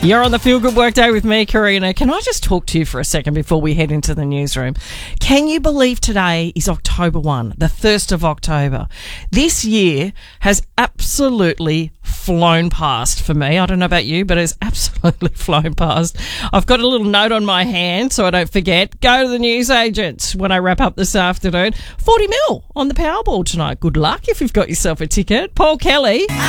You're on the Feel Good Workday with me, Karina. Can I just talk to you for a second before we head into the newsroom? Can you believe today is October 1, the 1st of October? This year has absolutely flown past for me. I don't know about you, but it's absolutely flown past. I've got a little note on my hand so I don't forget. Go to the newsagents when I wrap up this afternoon. 40 mil on the Powerball tonight. Good luck if you've got yourself a ticket. Paul Kelly.